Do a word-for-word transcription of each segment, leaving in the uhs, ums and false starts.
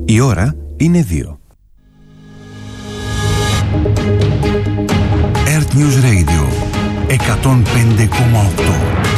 Η ώρα είναι δύο. Earth News Radio εκατόν πέντε κόμμα οκτώ.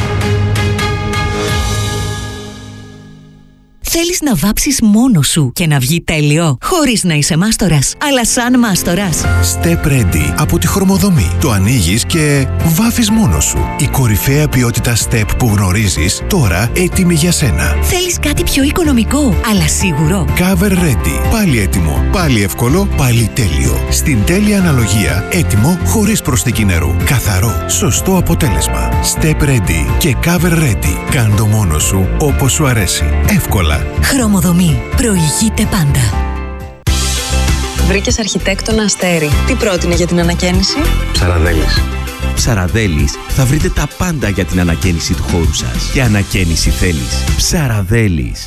Θέλεις να βάψεις μόνος σου και να βγει τέλειο, χωρίς να είσαι μάστορας, αλλά σαν μάστορας. Step Ready από τη Χρωμοδομή. Το ανοίγεις και βάφεις μόνος σου. Η κορυφαία ποιότητα Step που γνωρίζεις, τώρα έτοιμη για σένα. Θέλεις κάτι πιο οικονομικό, αλλά σίγουρο. Cover Ready. Πάλι έτοιμο, πάλι εύκολο, πάλι τέλειο. Στην τέλεια αναλογία, έτοιμο χωρίς προσθήκη νερού. Καθαρό, σωστό αποτέλεσμα. Step Ready και Cover Ready. Κάν' το μόνος σου όπως σου αρέσει. Εύκολα. Χρωμοδομή. Προηγείται πάντα. Βρήκες αρχιτέκτονα Αστέρι. Τι πρότεινε για την ανακαίνιση? Ψαραδέλης. Ψαραδέλης θα βρείτε τα πάντα για την ανακαίνιση του χώρου σας. Και ανακαίνιση θέλεις. Ψαραδέλης.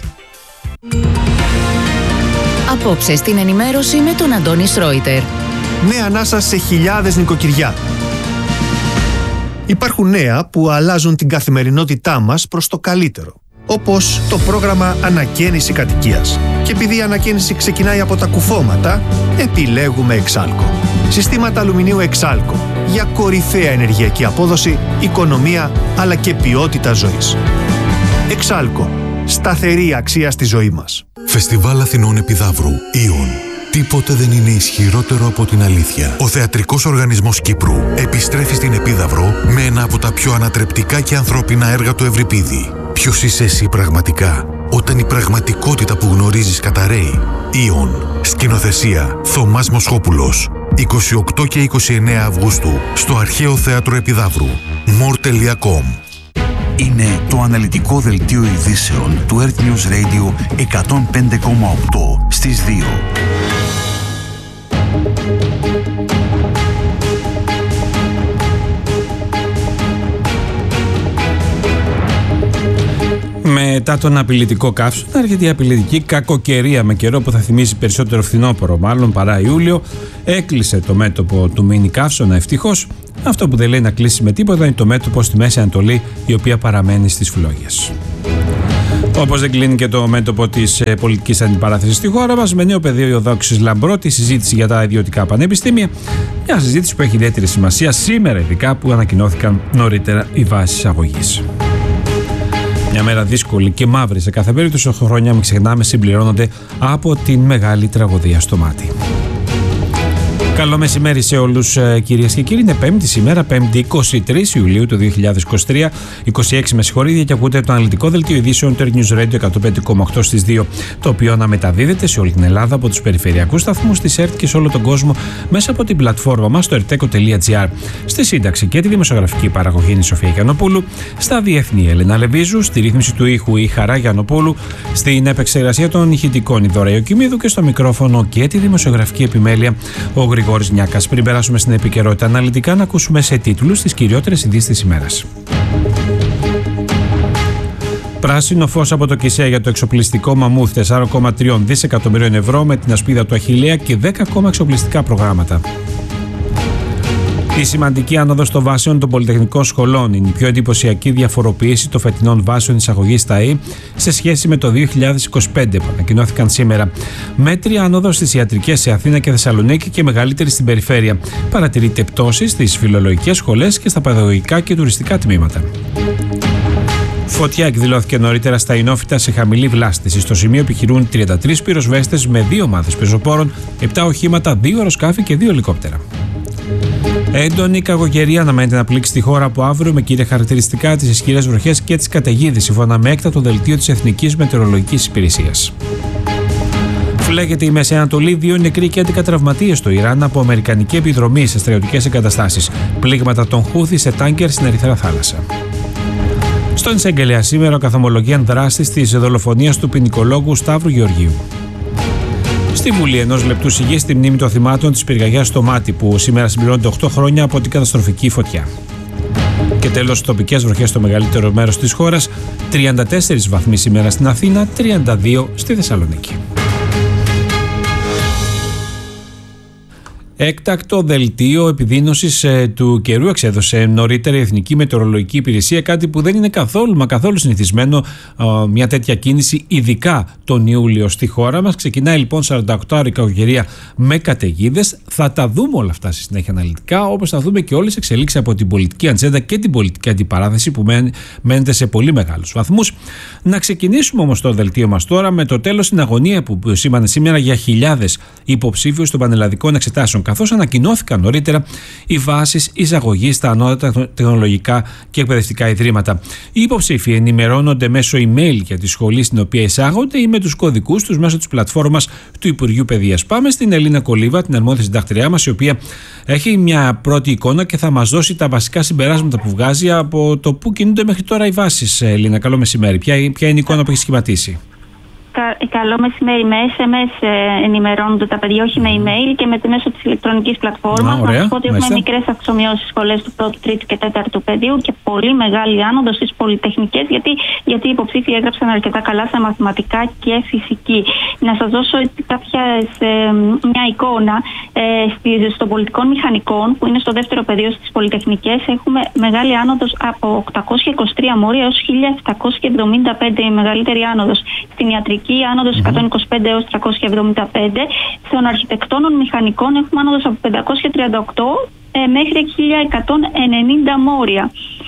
Απόψε στην ενημέρωση με τον Αντώνη Σρόιτερ. Νέα ανάσα σε χιλιάδες νοικοκυριά. Υπάρχουν νέα που αλλάζουν την καθημερινότητά μας προς το καλύτερο. Όπως το πρόγραμμα Ανακαίνιση Κατοικίας. Και επειδή η ανακαίνιση ξεκινάει από τα κουφώματα, επιλέγουμε Εξάλκο. Συστήματα αλουμινίου Εξάλκο για κορυφαία ενεργειακή απόδοση, οικονομία αλλά και ποιότητα ζωής. Εξάλκο. Σταθερή αξία στη ζωή μας. Φεστιβάλ Αθηνών Επιδαύρου. Ιον. Τίποτε δεν είναι ισχυρότερο από την αλήθεια. Ο Θεατρικός Οργανισμός Κύπρου επιστρέφει στην Επίδαυρο με ένα από τα πιο ανατρεπτικά και ανθρώπινα έργα του Ευρυπίδη. Ποιος είσαι εσύ πραγματικά, όταν η πραγματικότητα που γνωρίζεις καταραίει? Ιον. Σκηνοθεσία Θωμάς Μοσχόπουλος. είκοσι οκτώ και είκοσι εννέα Αυγούστου στο Αρχαίο Θέατρο Επιδαύρου. μορ τελεία κομ. Είναι το αναλυτικό δελτίο ειδήσεων του Earth News Radio εκατόν πέντε κόμμα οκτώ στις δύο. Μετά τον απειλητικό καύσωνα έρχεται η απειλητική κακοκαιρία με καιρό που θα θυμίζει περισσότερο φθινόπωρο μάλλον παρά Ιούλιο. Έκλεισε το μέτωπο του μίνι καύσωνα ευτυχώς. Αυτό που δεν λέει να κλείσει με τίποτα είναι το μέτωπο στη Μέση Ανατολή, η οποία παραμένει στις φλόγες. Όπως δεν κλείνει και το μέτωπο της ε, πολιτικής αντιπαράθεσης στη χώρα μας, με νέο πεδίο δόξης λαμπρό τη συζήτηση για τα ιδιωτικά πανεπιστήμια. Μια συζήτηση που έχει ιδιαίτερη σημασία σήμερα, ειδικά που ανακοινώθηκαν νωρίτερα οι βάσεις εισαγωγής. Μια μέρα δύσκολη και μαύρη σε κάθε περίπτωση, χρόνια μην ξεχνάμε συμπληρώνονται από την μεγάλη τραγωδία στο Μάτι. Καλό μεσημέρι σε όλους κυρίες και κύριοι. Είναι Πέμπτη σήμερα, Πέμπτη είκοσι τρεις Ιουλίου του δύο χιλιάδες είκοσι τρία, είκοσι έξι με συγχωρείτε, και ακούτε το αναλυτικό δελτίο ειδήσεων του Earth News Radio εκατόν πέντε κόμμα οκτώ στις δύο, το οποίο αναμεταδίδεται σε όλη την Ελλάδα από τους περιφερειακούς σταθμούς της ΕΡΤ και σε όλο τον κόσμο μέσα από την πλατφόρμα μας στο ερτέκο τελεία τζι άρ. Στη σύνταξη και τη δημοσιογραφική παραγωγή είναι η Σοφία Γιαννοπούλου, στα διεθνή Έλενα Λεβίζου, στη ρύθμιση του ήχου η Χαρά Γιαννοπούλου, στην επεξεργασία των ηχητικών η Δώρα Ιωκημίδου και στο μικρόφωνο και τη δημοσιογραφική επιμέλεια ο Γρηγόρης Νιάκας. Πριν περάσουμε στην επικαιρότητα αναλυτικά, να ακούσουμε σε τίτλους τις κυριότερες ειδήσεις της ημέρας. Πράσινο φως από το ΚΙΣΕ για το εξοπλιστικό Μαμούθ, τέσσερα κόμμα τρία δισεκατομμυρίων ευρώ με την ασπίδα του Αχιλλέα και δέκα ακόμα εξοπλιστικά προγράμματα. Η σημαντική άνοδος των βάσεων των πολυτεχνικών σχολών είναι η πιο εντυπωσιακή διαφοροποίηση των φετινών βάσεων εισαγωγής στα ΕΗ σε σχέση με το δύο χιλιάδες είκοσι πέντε που ανακοινώθηκαν σήμερα. Μέτρια άνοδος στις ιατρικές σε Αθήνα και Θεσσαλονίκη και μεγαλύτερη στην περιφέρεια. Παρατηρείται πτώση στις φιλολογικές σχολές και στα παιδαγωγικά και τουριστικά τμήματα. Φωτιά εκδηλώθηκε νωρίτερα στα Ινόφυτα σε χαμηλή βλάστηση. Στο σημείο επιχειρούν τριάντα τρεις πυροσβέστες με δύο ομάδες πεζοπόρων, επτά οχήματα, δύο αεροσκάφη και δύο ελικόπτερα. Έντονη κακοκαιρία αναμένεται να πλήξει τη χώρα από αύριο με κύρια χαρακτηριστικά τις ισχυρές βροχές και τις καταιγίδες, σύμφωνα με έκτακτο δελτίο της Εθνικής Μετεωρολογικής Υπηρεσίας. Φλέγεται η Μέση Ανατολή, δύο νεκροί και έντεκα τραυματίες στο Ιράν από αμερικανική επιδρομή σε στρατιωτικές εγκαταστάσεις. Πλήγματα των Χούθη σε τάνκερ στην Ερυθρά Θάλασσα. Στον εισαγγελέα σήμερα καθομολογίαν δράσης της δολοφονίας του ποινικολόγου Σταύρου Γεωργίου. Στη Βουλή ενός λεπτού σιγής στη μνήμη των θυμάτων της πυρκαγιάς στο Μάτι, που σήμερα συμπληρώνεται οκτώ χρόνια από την καταστροφική φωτιά. Και τέλος, τοπικές βροχές στο μεγαλύτερο μέρος της χώρας, τριάντα τέσσερις βαθμοί σήμερα στην Αθήνα, τριάντα δύο στη Θεσσαλονίκη. Έκτακτο δελτίο επιδείνωσης ε, του καιρού εξέδωσε νωρίτερα η Εθνική Μετεωρολογική Υπηρεσία, κάτι που δεν είναι καθόλου μα καθόλου συνηθισμένο ε, μια τέτοια κίνηση, ειδικά τον Ιούλιο στη χώρα μας. Ξεκινάει λοιπόν σαράντα οκτώ ώρη κακοκαιρία με καταιγίδες. Θα τα δούμε όλα αυτά στη συνέχεια αναλυτικά, όπως θα δούμε και όλες τις εξελίξεις από την πολιτική ατζέντα και την πολιτική αντιπαράθεση που μένεται σε πολύ μεγάλους βαθμούς. Να ξεκινήσουμε όμως το δελτίο μας τώρα με το τέλος στην αγωνία που σήμανε σήμερα για χιλιάδες υποψήφιους των πανελλαδικών εξετάσεων, καθώς ανακοινώθηκαν νωρίτερα οι βάσεις εισαγωγής στα ανώτατα τεχνολογικά και εκπαιδευτικά ιδρύματα. Οι υποψήφοι ενημερώνονται μέσω email για τη σχολή στην οποία εισάγονται ή με τους κωδικούς τους μέσω της πλατφόρμας του Υπουργείου Παιδείας. Πάμε στην Ελίνα Κολίβα, την αρμόδια συντακτηριά μας, η οποία έχει μια πρώτη εικόνα και θα μας δώσει τα βασικά συμπεράσματα που βγάζει από το που κινούνται μέχρι τώρα οι βάσεις. Ελίνα, καλό μεσημέρι. Ποια, ποια είναι η εικόνα που έχει σχηματίσει? Καλό μεσημέρι. Με ες εμ ες ενημερώνονται τα παιδιά, όχι με email και με μέσω της ηλεκτρονικής πλατφόρμας. Να σας πω ότι έχουμε μικρές αυξομοιώσεις σχολές του πρώτου, τρίτου και τέταρτου πεδίου και πολύ μεγάλη άνοδο στις πολυτεχνικές, γιατί, γιατί οι υποψήφοι έγραψαν αρκετά καλά σε μαθηματικά και φυσική. Να σας δώσω κάποιες, ε, μια εικόνα. Ε, στον πολιτικών μηχανικών, που είναι στο δεύτερο πεδίο στις πολυτεχνικές, έχουμε μεγάλη άνοδος από οκτακόσια είκοσι τρία μόρια έως χίλια επτακόσια εβδομήντα πέντε, η μεγαλύτερη άνοδος. Στην ιατρική άνοδος εκατόν είκοσι πέντε έως τριακόσια εβδομήντα πέντε. Στον αρχιτεκτόνων μηχανικών έχουμε άνοδος από πεντακόσια τριάντα οκτώ ε, μέχρι χίλια εκατόν ενενήντα μόρια.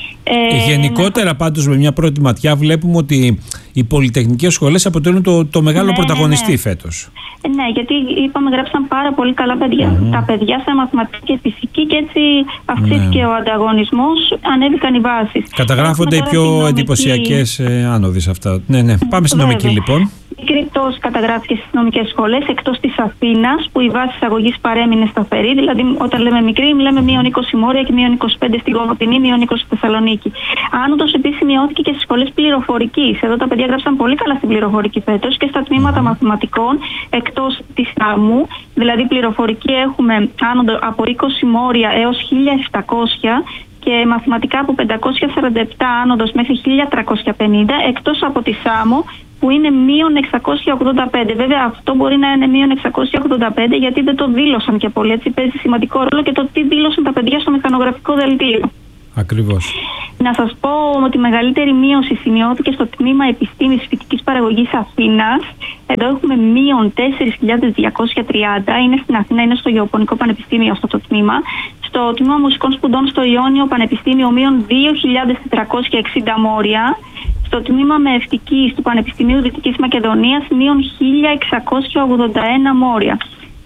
Ε, Γενικότερα ναι. Πάντως με μια πρώτη ματιά βλέπουμε ότι οι πολυτεχνικές σχολές αποτελούν το, το μεγάλο ναι, πρωταγωνιστή ναι, ναι. φέτος. Ναι, γιατί είπαμε γράψαν πάρα πολύ καλά παιδιά. Mm-hmm. Τα παιδιά σε μαθηματική και φυσική και έτσι αυξήθηκε ναι. ο ανταγωνισμός, ανέβηκαν οι βάσεις. Καταγράφονται οι πιο νομική... εντυπωσιακές ε, άνοδοι σε αυτά. Ναι, ναι. Πάμε στην νομική λοιπόν. Μικρή πτώση καταγράφηκε στις νομικές σχολές, εκτός της Αθήνας, που η βάση εισαγωγής παρέμεινε σταθερή. Δηλαδή, όταν λέμε μικρή, λέμε μείον είκοσι μόρια και μείον είκοσι πέντε στην Κομοτηνή, μείον είκοσι στη Θεσσαλονίκη. Άνοδος επίσης σημειώθηκε και στις σχολές πληροφορικής. Εδώ τα παιδιά γράψαν πολύ καλά στην πληροφορική φέτος και στα τμήματα μαθηματικών εκτός της άμμου. Δηλαδή, πληροφορική έχουμε άνοδο από είκοσι μόρια έως χίλια επτακόσια. Και μαθηματικά από πεντακόσια σαράντα επτά άνοδος μέχρι χίλια τριακόσια πενήντα, εκτός από τη Σάμο που είναι μείον εξακόσια ογδόντα πέντε. Βέβαια αυτό μπορεί να είναι μείον εξακόσια ογδόντα πέντε γιατί δεν το δήλωσαν και πολύ. Έτσι παίζει σημαντικό ρόλο και το τι δήλωσαν τα παιδιά στο μηχανογραφικό δελτίο. Ακριβώς. Να σας πω ότι η μεγαλύτερη μείωση σημειώθηκε στο τμήμα Επιστήμης Φυτικής Παραγωγής Αθήνας. Εδώ έχουμε μείον τέσσερις χιλιάδες διακόσια τριάντα. Είναι στην Αθήνα, είναι στο Γεωπονικό Πανεπιστήμιο αυτό το τμήμα. Στο τμήμα Μουσικών Σπουδών στο Ιόνιο Πανεπιστήμιο μείον δύο χιλιάδες τετρακόσια εξήντα μόρια. Στο τμήμα Μεευτικής του Πανεπιστημίου Δυτικής Μακεδονίας μείον χίλια εξακόσια ογδόντα ένα μόρια.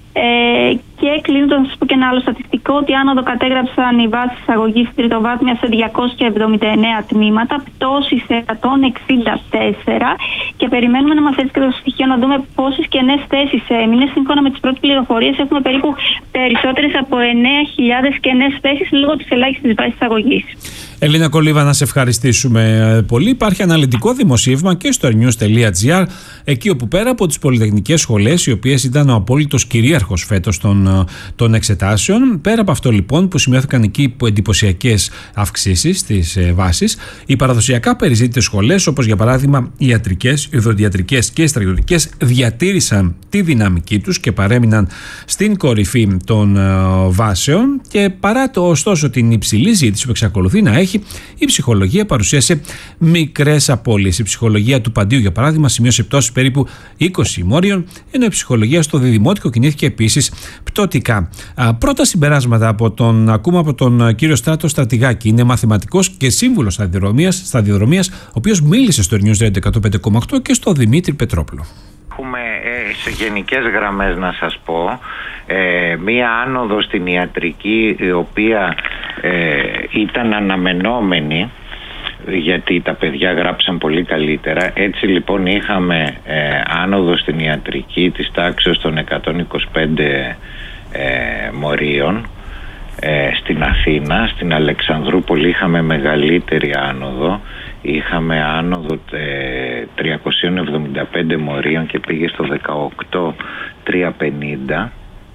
Ε, και κλείνοντας να σας πω και ένα άλλο στατιστικό, ότι άνοδο κατέγραψαν οι βάσεις εισαγωγής τριτοβάθμια σε διακόσια εβδομήντα εννέα τμήματα, πτώση σε εκατόν εξήντα τέσσερα και περιμένουμε να μας έρθει και το στοιχείο να δούμε πόσες κενές θέσεις έμεινε. Σύμφωνα με τις πρώτες πληροφορίες έχουμε περίπου περισσότερες από εννέα χιλιάδες κενές θέσεις λόγω της ελάχιστης βάσης εισαγωγής. Ελίνα Κολίβα, να σε ευχαριστήσουμε πολύ. Υπάρχει αναλυτικό δημοσίευμα και στο news τελεία gr, εκεί όπου πέρα από τις πολυτεχνικές σχολές, οι οποίες ήταν ο απόλυτος κυρίαρχος φέτος των, των εξετάσεων, πέρα από αυτό λοιπόν που σημειώθηκαν εκεί εντυπωσιακές αυξήσεις στις ε, βάσεις, οι παραδοσιακά περιζήτητες σχολές, όπως για παράδειγμα οι ιατρικές, οι οδοντιατρικές και οι στρατιωτικές, διατήρησαν τη δυναμική τους και παρέμειναν στην κορυφή των ε, βάσεων, και παρά το ωστόσο την υψηλή ζήτηση που εξακολουθεί να έχει, η ψυχολογία παρουσίασε μικρές απώλειες. Η ψυχολογία του Παντίου, για παράδειγμα, σημείωσε πτώσεις περίπου είκοσι μόριων, ενώ η ψυχολογία στο Διδημότικο κινήθηκε επίσης πτωτικά. Α, πρώτα συμπεράσματα από τον, ακούμε από τον κύριο Στράτο Στρατηγάκη. Είναι μαθηματικός και σύμβουλος σταδιοδρομίας, σταδιοδρομίας ο οποίος μίλησε στο News Radio εκατόν πέντε κόμμα οκτώ και στο Δημήτρη Πετρόπουλο. Έχουμε ε, σε γενικές γραμμές να σας πω ε, μία άνοδο στην ιατρική, η οποία ε, ήταν αναμενόμενη γιατί τα παιδιά γράψαν πολύ καλύτερα. Έτσι λοιπόν είχαμε ε, άνοδο στην ιατρική της τάξης των εκατόν είκοσι πέντε ε, μορίων ε, στην Αθήνα. Στην Αλεξανδρούπολη είχαμε μεγαλύτερη άνοδο. Είχαμε άνοδο ε, τριακόσια εβδομήντα πέντε μορίων και πήγε στο δεκαοκτώ χιλιάδες τριακόσια πενήντα.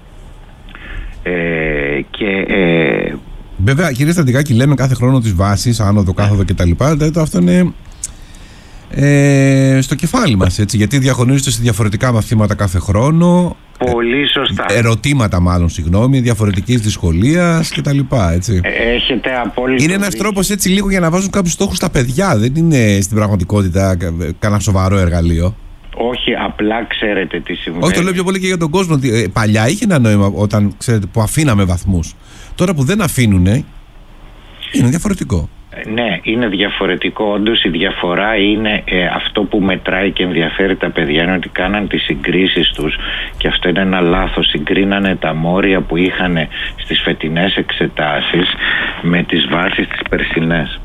Ε, και ε, βέβαια, κύριε Στρατηγάκη, λέμε κάθε χρόνο τις βάσεις, άνοδο, κάθοδο κτλ. Δηλαδή αυτό είναι ε, στο κεφάλι μας, έτσι, γιατί διαχωρίζονται σε διαφορετικά μαθήματα κάθε χρόνο. Πολύ σωστά. Ερωτήματα μάλλον, συγγνώμη, διαφορετικής δυσκολίας κτλ. Έτσι. Έχετε απόλυτο. Είναι ένας τρόπος έτσι λίγο για να βάζουν κάποιους στόχους στα παιδιά. Δεν είναι στην πραγματικότητα κανένα σοβαρό εργαλείο. Όχι, απλά ξέρετε τι συμβαίνει. Όχι, το λέω πιο πολύ και για τον κόσμο. Παλιά είχε ένα νόημα όταν, ξέρετε, που αφήναμε βαθμούς. Τώρα που δεν αφήνουνε, είναι διαφορετικό. Ναι, είναι διαφορετικό. Όντως η διαφορά είναι ε, αυτό που μετράει και ενδιαφέρει τα παιδιά είναι ότι κάναν τις συγκρίσεις τους, και αυτό είναι ένα λάθος. Συγκρίνανε τα μόρια που είχαν στις φετινές εξετάσεις με τις βάσεις τις περσινές.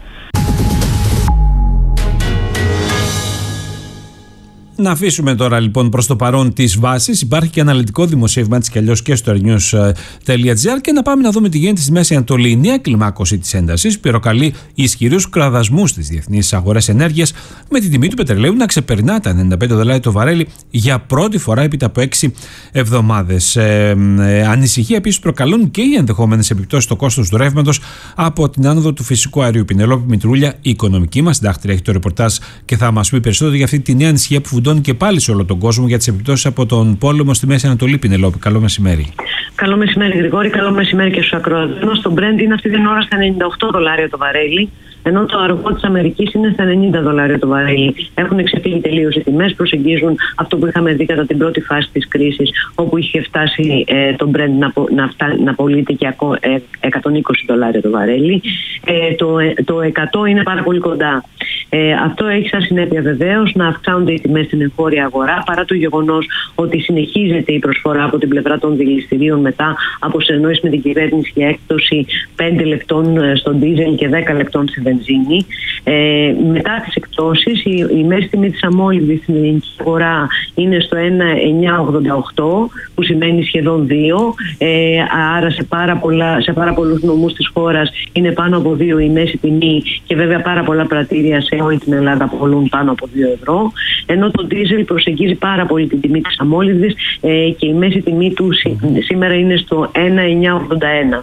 Να αφήσουμε τώρα λοιπόν προς το παρόν τις βάσεις. Υπάρχει και αναλυτικό δημοσίευμα έτσι κι αλλιώς και στο airnews τελεία gr και να πάμε να δούμε τι γίνεται στη Μέση Ανατολή. Η νέα κλιμάκωση της έντασης προκαλεί ισχυρούς κραδασμούς στις διεθνείς αγορές ενέργειας, με την τιμή του πετρελαίου να ξεπερνά τα ενενήντα πέντε δολάρια το βαρέλι για πρώτη φορά έπειτα από έξι εβδομάδες. Ε, ε, ανησυχία επίσης προκαλούν και οι ενδεχόμενες επιπτώσεις στο κόστος του ρεύματος από την άνοδο του φυσικού αερίου. Πινελόπη Μητρούλια, η οικονομική μας συντάκτρια, έχει το ρεπορτάζ και θα μας πει περισσότερο για αυτή τη νέα ανησυχία που φουντώνει και πάλι σε όλο τον κόσμο για τις επιπτώσεις από τον πόλεμο στη Μέση Ανατολή. Πινελόπη, καλό μεσημέρι. Καλό μεσημέρι, Γρηγόρη. Καλό μεσημέρι και στους ακροατές. Το Brent είναι αυτή την ώρα στα ενενήντα οκτώ δολάρια το βαρέλι, ενώ το αργό της Αμερικής είναι στα ενενήντα δολάρια το βαρέλι. Έχουν ξεφύγει τελείως οι τιμές, προσεγγίζουν αυτό που είχαμε δει κατά την πρώτη φάση της κρίσης, όπου είχε φτάσει ε, το Brent να, να, φτά, να πωλείται και ε, εκατόν είκοσι δολάρια το βαρέλι. Ε, το, το εκατό είναι πάρα πολύ κοντά. Ε, αυτό έχει σαν συνέπεια βεβαίως να αυξάνονται οι τιμές στην εγχώρια αγορά, παρά το γεγονός ότι συνεχίζεται η προσφορά από την πλευρά των δηληστηρίων μετά από συνεννόηση με την κυβέρνηση για έκπτωση πέντε λεπτών στον ντίζελ και δέκα λεπτών στη βενζίνη. Ε, μετά τις εκπτώσεις, η, η μέση τιμή της αμόλυβδης στην ελληνική αγορά είναι στο ένα κόμμα εννιακόσια ογδόντα οκτώ, που σημαίνει σχεδόν δύο. Ε, άρα σε πάρα, πολλά, σε πάρα πολλούς νομούς της χώρας είναι πάνω από δύο η μέση τιμή, και βέβαια πάρα πολλά πρατήρια σε όλη την Ελλάδα πολλούν πάνω από δύο ευρώ. Ενώ το ντίζελ προσεγγίζει πάρα πολύ την τιμή της αμόλυβδης ε, και η μέση τιμή του σήμερα είναι στο ένα κόμμα εννιακόσια ογδόντα ένα.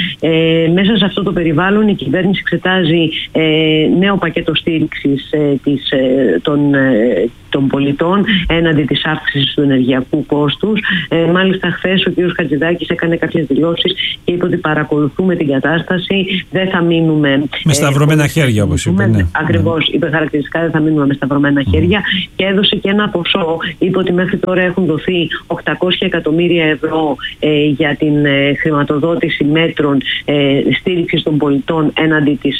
Ε, μέσα σε αυτό το περιβάλλον η κυβέρνηση εξετάζει ε, νέο πακέτο στήριξης ε, της, ε, των, ε, των πολιτών έναντι της αύξησης του ενεργειακού κόστους. Ε, μάλιστα χθες ο κ. Χατζηδάκης έκανε κάποιες δηλώσεις και είπε ότι παρακολουθούμε την κατάσταση, δεν θα μείνουμε με σταυρωμένα ε, χέρια, όπως είπε. Ναι. Ακριβώς, είπε χαρακτηριστικά, δεν θα μείνουμε με σταυρωμένα mm. χέρια, και έδωσε και ένα ποσό. Είπε ότι μέχρι τώρα έχουν δοθεί οκτακόσια εκατομμύρια ευρώ ε, για την ε, χρηματοδότηση μέτρων ε, στήριξης των πολιτών έναντι της